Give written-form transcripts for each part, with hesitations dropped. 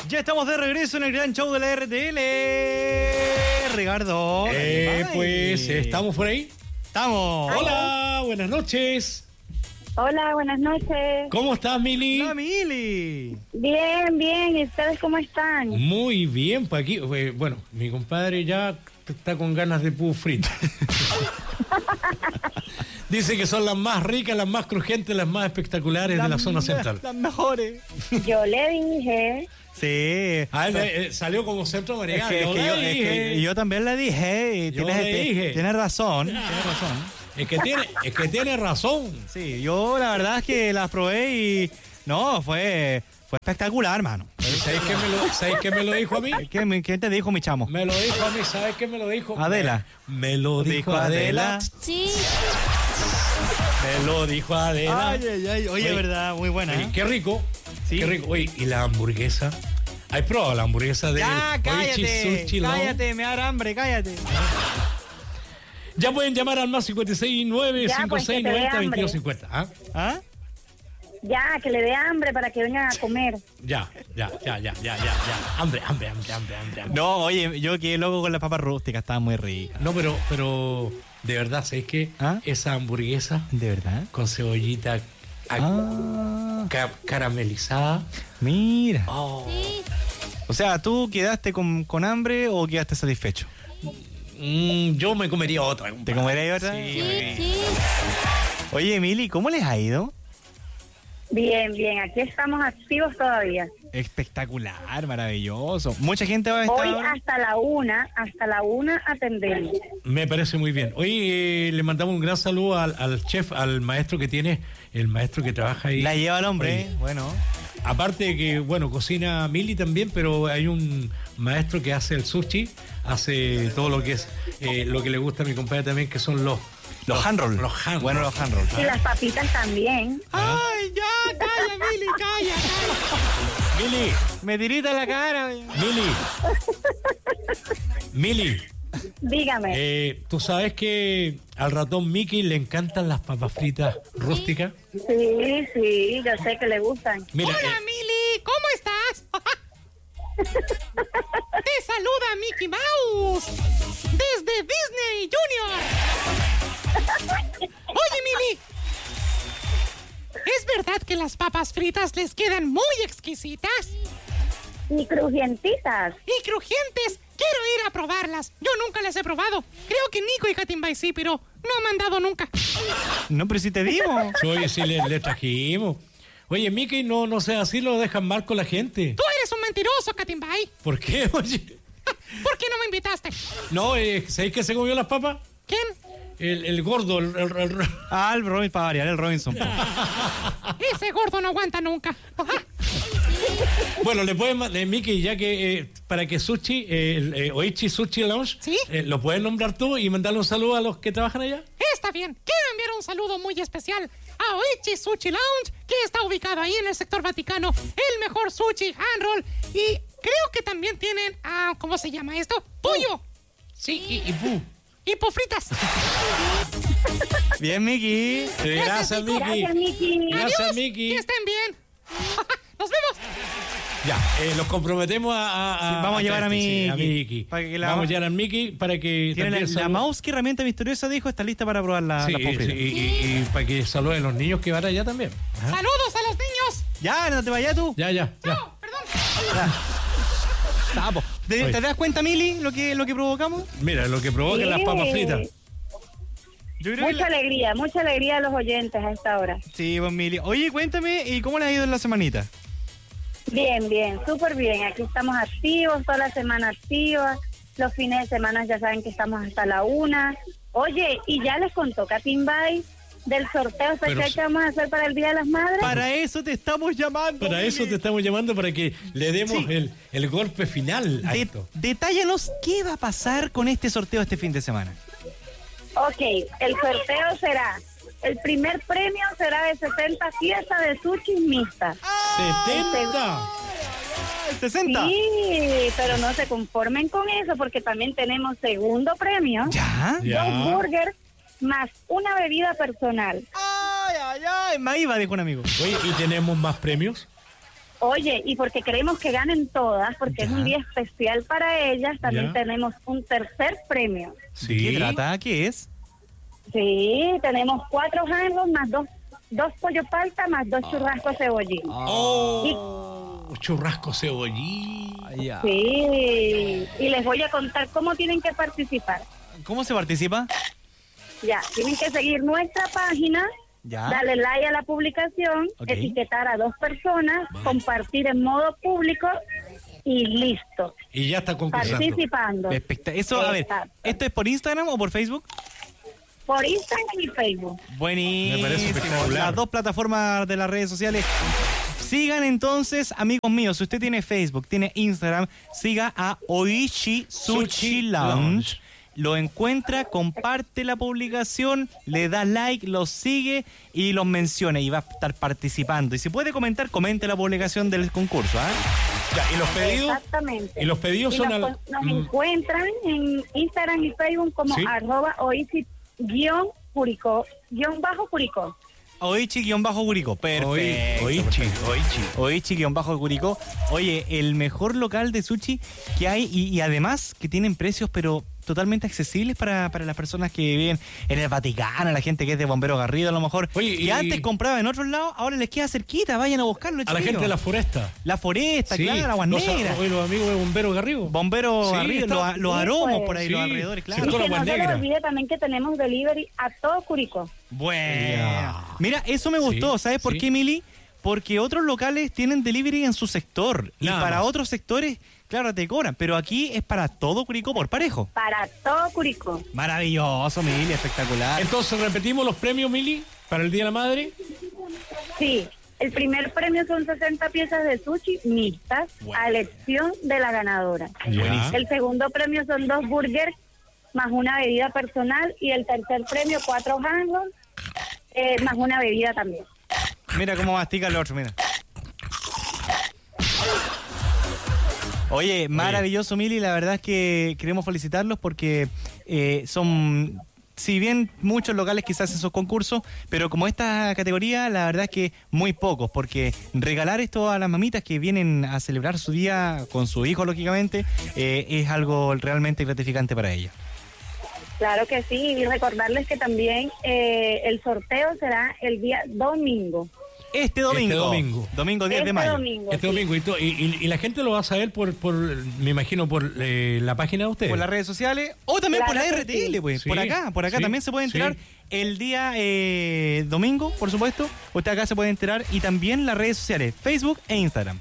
Ya estamos de regreso en el gran show de la RTL. Ricardo. Pues, ¿estamos por ahí? Estamos. Hola, buenas noches. Hola, buenas noches. ¿Cómo estás, Mili? Hola, Mili. Bien, bien. ¿Y ustedes cómo están? Muy bien, pues aquí, bueno, mi compadre ya está con ganas de pavo frito. Dice que son las más ricas, las más crujientes, las más espectaculares de la zona central. Las mejores. Yo le dije. Sí. Salió como centroamericano. Es que yo también le dije. Y tienes razón. Es que tiene razón. Sí, yo la verdad es que las probé y no, fue espectacular, hermano. ¿Sabes qué me lo dijo a mí? ¿Quién te dijo, mi chamo? Me lo dijo a mí, ¿sabes qué me lo dijo? Adela. Me lo dijo Adela. Sí. Me lo dijo Adela. Ay. Oye, verdad, muy buena. Qué rico. Sí. Qué rico. Oye, ¿y la hamburguesa? ¿Has probado la hamburguesa de Ya, cállate, me da hambre, cállate. Ya pueden llamar al más 569 5690 2250. ¿Ah? Ya, que le dé hambre para que vengan a comer. Ya. Hambre. No, oye, yo quedé loco con las papas rústicas, estaban muy ricas. No, pero de verdad, ¿sabes qué? ¿Ah? Esa hamburguesa ¿De verdad? con cebollita caramelizada. Mira. Oh. Sí. O sea, ¿tú quedaste con hambre o quedaste satisfecho? Yo me comería otra. ¿Te comerías otra? Sí. Oye, Mili, ¿cómo les ha ido? Bien, bien. Aquí estamos activos todavía. Espectacular, maravilloso. Mucha gente va a estar Hoy ahora? hasta la una atendemos. Me parece muy bien. Hoy le mandamos un gran saludo al chef, al maestro que tiene, el maestro que trabaja ahí. La lleva el hombre, Oye, bueno. aparte de que, bueno, cocina Mili también, pero hay un maestro que hace el sushi, hace todo lo que es, lo que le gusta a mi compadre también, que son los hand roll. Los hand roll. Bueno, los hand roll. Y las papitas también. ¡Ay, ya! ¡Calla, Mili, calla! Mili, Me tirita la cara. Mili, Dígame. ¿tú sabes que al ratón Mickey le encantan las papas fritas rústicas? Sí, yo sé que le gustan. Mira, Mili, ¿cómo estás? Te saluda Mickey Mouse desde Disney Junior. Oye, Mili, ¿es verdad que las papas fritas les quedan muy exquisitas Y crujientitas. y crujientes? Quiero ir a probarlas. Yo nunca las he probado. Creo que Nico y Katimbay sí, pero no me han dado nunca. No, pero si te digo. oye, sí le trajimos. Oye, Mickey, no sea así, lo dejan mal con la gente. Tú eres un mentiroso, Katimbay. ¿Por qué, oye? ¿Por qué no me invitaste? No, ¿sabéis que se comió las papas? ¿Quién? El gordo, el El Robinson, para variar, el Robinson. Ese gordo no aguanta nunca. Bueno, le pueden, Mickey, ya que para que Sushi, Oichi Sushi Lounge, ¿Sí? ¿lo puedes nombrar tú y mandarle un saludo a los que trabajan allá? Está bien. Quiero enviar un saludo muy especial a Oichi Sushi Lounge, que está ubicado ahí en el sector Vaticano, el mejor sushi hand roll. Y creo que también tienen, ¿cómo se llama esto? ¡Pollo! Sí, y pu. Y pofritas. Bien, Miki. Gracias, Mickey. Gracias, Mickey. Gracias, Adiós, Mickey. que estén bien. Nos vemos. Ya, los comprometemos a vamos a llevar a sí, Mickey. Para que la- Vamos a llevar a Mickey para que Tiene también la salude- mouse que herramienta misteriosa dijo está lista para probar la Sí, papa frita. y para que saluden los niños que van allá también. Ajá. Saludos a los niños. Ya, no te vayas tú. Ya. No, perdón. Sapo. Oye. ¿Te das cuenta, Mili, lo que provocamos? Mira, lo que provoca Sí. las papas fritas. Yo creo Mucha alegría a los oyentes a esta hora. Sí, pues, Mili. Oye, cuéntame, ¿y cómo le ha ido en la semanita? Bien, súper bien. Aquí estamos activos, toda la semana activa. Los fines de semana ya saben que estamos hasta la 1. Oye, y ya les contó Katimbay del sorteo especial que vamos a hacer para el Día de las Madres. Para eso te estamos llamando. Para Mili. eso te estamos llamando, para que le demos Sí. el golpe final a esto. Detállanos qué va a pasar con este sorteo este fin de semana. Ok, el sorteo será, el primer premio será de 70 piezas de sushi mixtas. 70. 60. Sí, pero no se conformen con eso porque también tenemos segundo premio, ¿Ya? Ya. 2 burgers más una bebida personal. Ay. Maíba, dijo un amigo. Oye, ¿y tenemos más premios? Oye, y porque queremos que ganen todas, porque es un día especial para ellas, también tenemos un tercer premio. ¿De qué trata? ¿Qué es? Sí, tenemos 4 jangos más dos pollo palta más 2 churrascos cebollín. Churrasco cebollín. Sí, y les voy a contar cómo tienen que participar. ¿Cómo se participa? Ya, tienen que seguir nuestra página, darle like a la publicación, etiquetar a 2 personas, compartir en modo público y listo. Y ya está concursando. Participando. Eso, a ver, ¿esto es por Instagram o por Facebook? Por Instagram y Facebook. Buenísimo. Me parece espectacular. Las 2 plataformas de las redes sociales. Sigan entonces, amigos míos, si usted tiene Facebook, tiene Instagram, siga a Oishi Sushi Lounge. Lo encuentra, comparte la publicación, le da like, los sigue y los menciona y va a estar participando. Y si puede comentar, comente la publicación del concurso. Ya, ¿y los pedidos? Exactamente. ¿Y los pedidos son nos encuentran en Instagram y Facebook como @Oishi_Curicó. Oichi-Curicó, perfecto. Oichi-Curicó. Oye, el mejor local de sushi que hay y además que tienen precios pero totalmente accesibles para las personas que viven en el Vaticano, la gente que es de Bombero Garrido a lo mejor. Oye, que antes compraba en otros lados, ahora les queda cerquita, vayan a buscarlo. A la gente de la Foresta. La Foresta, claro, Aguas Negras. Los amigos de Bombero Garrido. Bombero Garrido, los aromos por ahí, los alrededores, claro. Y que no se les olvide también que tenemos delivery a todo Curicó. Bueno. Mira, eso me gustó. ¿Sabes por qué, Mili? Porque otros locales tienen delivery en su sector. Y para otros sectores, claro, te cobran. Pero aquí es para todo Curicó por parejo. Para todo Curicó. Maravilloso, Mili, espectacular. Entonces, ¿repetimos los premios, Mili, para el Día de la Madre? Sí. El primer premio son 60 piezas de sushi mixtas a elección de la ganadora. El segundo premio son 2 burgers más una bebida personal. Y el tercer premio, 4 jangos más una bebida también. Mira cómo mastica el otro, mira. Oye, maravilloso, Mili. La verdad es que queremos felicitarlos porque son, si bien muchos locales quizás esos concursos, pero como esta categoría, la verdad es que muy pocos, porque regalar esto a las mamitas que vienen a celebrar su día con su hijo, lógicamente, es algo realmente gratificante para ellas. Claro que sí, y recordarles que también el sorteo será el día domingo. Este domingo 10 de mayo. Este domingo. Y la gente lo va a saber por me imagino, por la página de ustedes. Por las redes sociales o también por la RTL, pues. Sí. Por acá también se puede enterar el día domingo, por supuesto. Usted acá se puede enterar y también las redes sociales, Facebook e Instagram.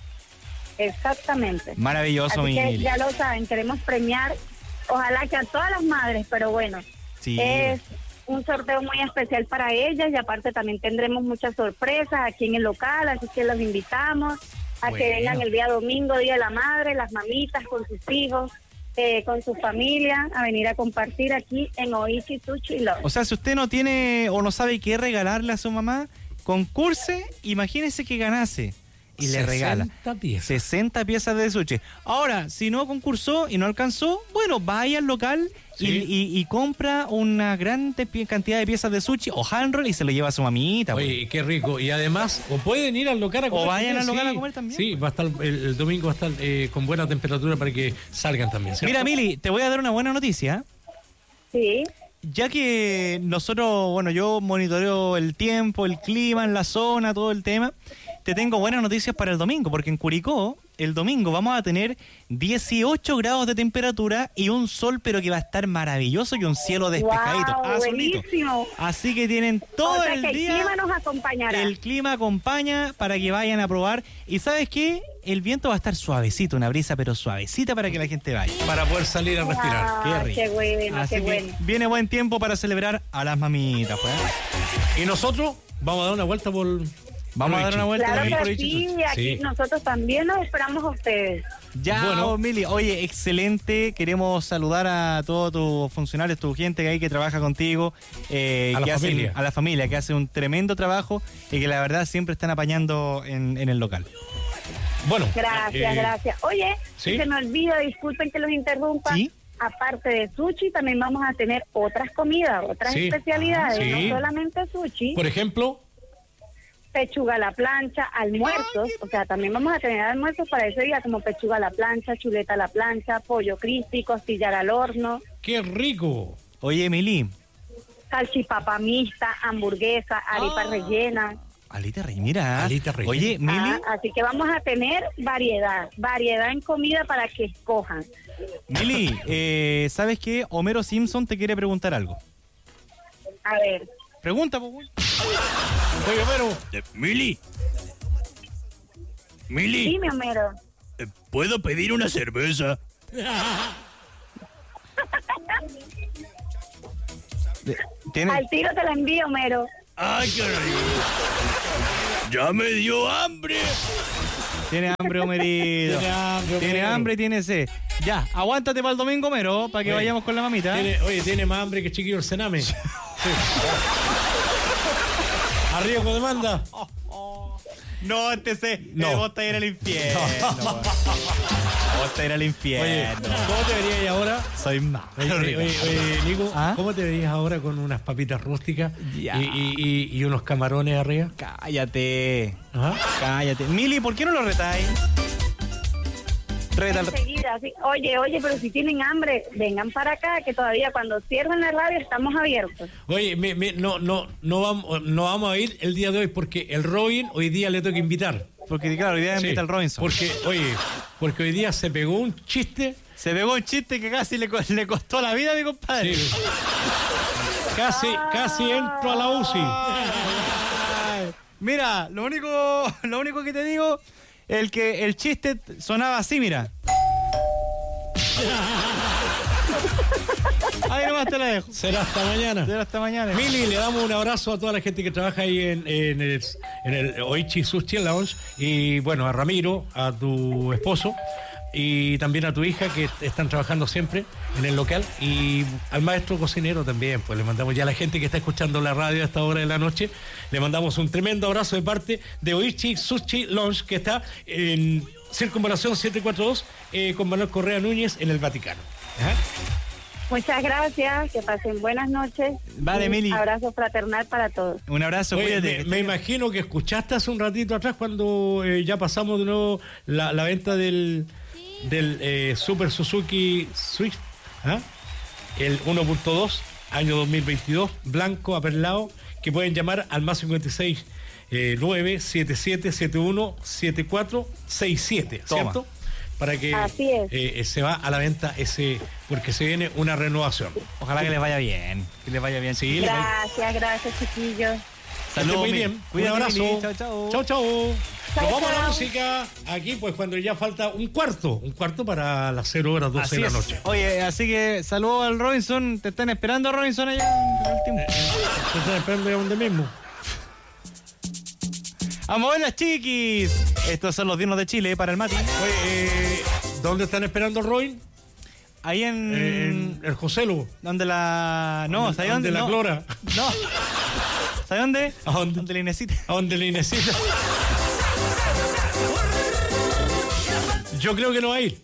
Exactamente. Maravilloso, Así que Mili. ya lo saben, queremos premiar, ojalá que a todas las madres, pero bueno, es un sorteo muy especial para ellas y aparte también tendremos muchas sorpresas aquí en el local, así que los invitamos a que vengan el día domingo, Día de la Madre, las mamitas con sus hijos, con su familia, a venir a compartir aquí en Oishi Sushi Lounge. O sea, si usted no tiene o no sabe qué regalarle a su mamá, concurse, imagínese que ganase. Y le regala 60 piezas de sushi. Ahora, si no concursó y no alcanzó, bueno, vaya al local y compra una gran cantidad de piezas de sushi o hand roll y se lo lleva a su mamita. Oye, qué rico. Y además, o pueden ir al local a comer. O vayan al local a comer también. Sí, va a estar el domingo va a estar con buena temperatura para que salgan también, ¿cierto? Mira, Mili, te voy a dar una buena noticia. Sí. Ya que nosotros, bueno, yo monitoreo el tiempo, el clima en la zona, todo el tema, te tengo buenas noticias para el domingo, porque en Curicó, el domingo vamos a tener 18 grados de temperatura y un sol, pero que va a estar maravilloso y un cielo despejadito, azulito. Buenísimo. Así que tienen todo el día. El clima nos acompañará. El clima acompaña para que vayan a probar. Y ¿sabes qué? El viento va a estar suavecito, una brisa, pero suavecita para que la gente vaya. Para poder salir a respirar. Qué rico. Qué bueno, Así qué que bueno. viene buen tiempo para celebrar a las mamitas, pues. Y nosotros vamos a dar una vuelta por... Vamos a dar una vuelta Claro también por que Oishi sí, Sushi. aquí nosotros también los esperamos a ustedes. Ya, Bueno. Mili, oye, excelente. Queremos saludar a todos tus funcionarios, tu gente que hay que trabaja contigo, A la familia. a la familia, que hace un tremendo trabajo y que la verdad siempre están apañando en el local. Bueno. Gracias. Oye, ¿sí? se me olvida, disculpen que los interrumpa. ¿Sí? Aparte de sushi, también vamos a tener otras comidas, otras Sí. especialidades, Sí. no solamente sushi. Por ejemplo... pechuga a la plancha, almuerzos, o sea, también vamos a tener almuerzos para ese día, como pechuga a la plancha, chuleta a la plancha, pollo crispy, costillar al horno. ¡Qué rico! Oye, Mili. Salchipapa mixta, hamburguesa, arepa rellena. Alita rellena, mira. Alita rellena. Oye, Mili. Así que vamos a tener variedad en comida para que escojan. Mili, ¿sabes qué? Homero Simpson te quiere preguntar algo. A ver. Pregunta, pues, güey. Oye, Homero. Mili. Mili, Dime, Homero. ¿puedo pedir una cerveza? ¿Tiene? Al tiro te la envío, Homero. ¡Ay, qué rico! ¡Ya me dio hambre! Tiene hambre, Homerito. Tiene hambre y tiene sed. Ya, aguántate para el domingo, Homero, para que Oye, vayamos con la mamita. Tiene más hambre que Chiquillo el Cename. Sí. ¿A riesgo de demanda? No, No. vos te ir al infierno. Vos te ir al infierno. Oye, ¿cómo te verías ahora? Soy malo. Oye, Nico, ¿Ah? ¿cómo te verías ahora con unas papitas rústicas Ya. y unos camarones arriba? Cállate. ¿Ah? Cállate. Mili, ¿por qué no lo retáis? Reta. Enseguida, sí. Oye, pero si tienen hambre, vengan para acá, que todavía cuando cierren la radio estamos abiertos. Oye, no vamos a ir el día de hoy porque el Robin hoy día le tengo que invitar. Porque, claro, hoy día Sí, invita al Robinson. Porque hoy día se pegó un chiste. Se pegó un chiste que casi le costó la vida a mi compadre. Sí. Casi entro a la UCI. Mira, lo único que te digo, el chiste sonaba así, mira. Ahí nomás te la dejo. Será hasta mañana. Será hasta mañana. Mili, le damos un abrazo a toda la gente que trabaja ahí en el Oichi Sushi Lounge. Y bueno, a Ramiro, a tu esposo y también a tu hija que están trabajando siempre en el local. Y al maestro cocinero también, pues le mandamos ya a la gente que está escuchando la radio a esta hora de la noche. Le mandamos un tremendo abrazo de parte de Oichi Sushi Lounge que está en Circunvalación 742 con Manuel Correa Núñez en el Vaticano. ¿Ah? Muchas gracias, que pasen buenas noches. Vale, Un Mili. abrazo fraternal para todos. Un abrazo, Oye, cuídate. me imagino que escuchaste hace un ratito atrás cuando ya pasamos de nuevo la venta del Super Suzuki Swift, ¿ah? El 1.2, año 2022, blanco, aperlado, que pueden llamar al más 56 97771 7467, Toma. ¿cierto? Para que Así es. se va a la venta porque se viene una renovación. Ojalá que les vaya bien. Que les vaya bien. Sí, Gracias, chiquillos. Saludos, muy Mili. bien. Cuídate, Un abrazo. Mili. Chao, chao. Chao, chao. Chao, Nos vamos a la chao. música aquí, pues cuando ya falta un cuarto para las 0 horas 12 Así de la es. noche. Oye, así que saludos al Robinson. Te están esperando, Robinson, allá en el tiempo. Te están esperando ya donde mismo. ¡A mover las chiquis! Estos son los Dinos de Chile para el Mati. Oye, ¿dónde están esperando a Robin? Ahí En el Joselo. ¿Dónde la...? No, ¿sabes dónde? ¿Dónde la No. Clora? No. ¿Sabes dónde? ¿A dónde? ¿Dónde la Inesita? ¿A dónde le necesita? Yo creo que no va a ir.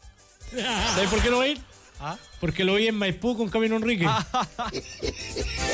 ¿Sabes por qué no va a ir? ¿Ah? Porque lo vi en Maipú con Camino Enrique.